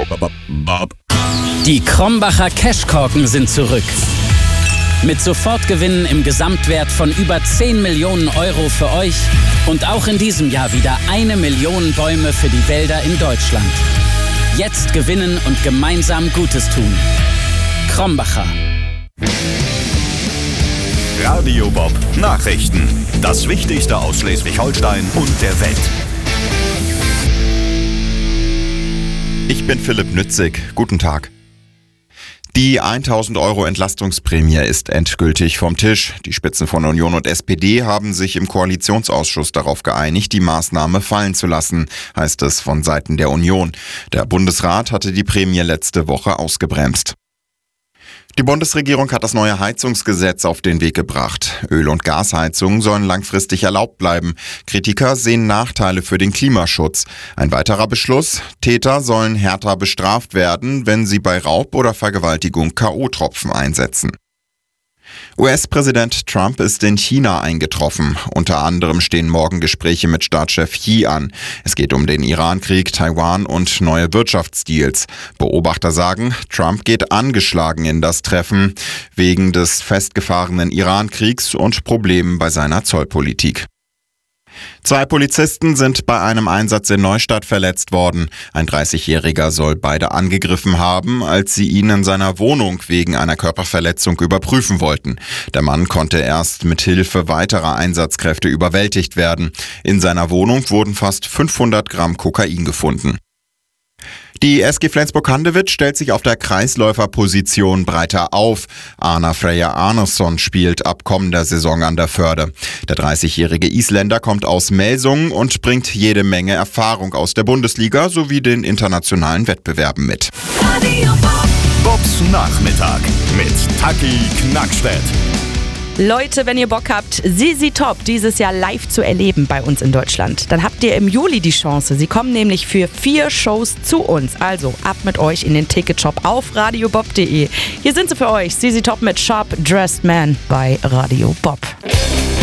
Die Krombacher Cashkorken sind zurück. Mit Sofortgewinnen im Gesamtwert von über 10 Millionen Euro für euch und auch in diesem Jahr wieder 1 Million Bäume für die Wälder in Deutschland. Jetzt gewinnen und gemeinsam Gutes tun. Krombacher. Radio Bob Nachrichten. Das Wichtigste aus Schleswig-Holstein und der Welt. Ich bin Philipp Nützig. Guten Tag. Die 1.000 Euro Entlastungsprämie ist endgültig vom Tisch. Die Spitzen von Union und SPD haben sich im Koalitionsausschuss darauf geeinigt, die Maßnahme fallen zu lassen, heißt es von Seiten der Union. Der Bundesrat hatte die Prämie letzte Woche ausgebremst. Die Bundesregierung hat das neue Heizungsgesetz auf den Weg gebracht. Öl- und Gasheizungen sollen langfristig erlaubt bleiben. Kritiker sehen Nachteile für den Klimaschutz. Ein weiterer Beschluss: Täter sollen härter bestraft werden, wenn sie bei Raub oder Vergewaltigung K.O.-Tropfen einsetzen. US-Präsident Trump ist in China eingetroffen. Unter anderem stehen morgen Gespräche mit Staatschef Xi an. Es geht um den Iran-Krieg, Taiwan und neue Wirtschaftsdeals. Beobachter sagen, Trump geht angeschlagen in das Treffen wegen des festgefahrenen Iran-Kriegs und Problemen bei seiner Zollpolitik. 2 Polizisten sind bei einem Einsatz in Neustadt verletzt worden. Ein 30-Jähriger soll beide angegriffen haben, als sie ihn in seiner Wohnung wegen einer Körperverletzung überprüfen wollten. Der Mann konnte erst mit Hilfe weiterer Einsatzkräfte überwältigt werden. In seiner Wohnung wurden fast 500 Gramm Kokain gefunden. Die SG Flensburg-Handewitt stellt sich auf der Kreisläuferposition breiter auf. Arna Freyja Arnason spielt ab kommender Saison an der Förde. Der 30-jährige Isländer kommt aus Melsungen und bringt jede Menge Erfahrung aus der Bundesliga sowie den internationalen Wettbewerben mit. Bobs Nachmittag mit Taki Knackstedt. Leute, wenn ihr Bock habt, ZZ Top dieses Jahr live zu erleben bei uns in Deutschland, dann habt ihr im Juli die Chance. Sie kommen nämlich für 4 Shows zu uns. Also ab mit euch in den Ticketshop auf radiobob.de. Hier sind sie für euch, ZZ Top mit Sharp Dressed Man bei Radio Bob.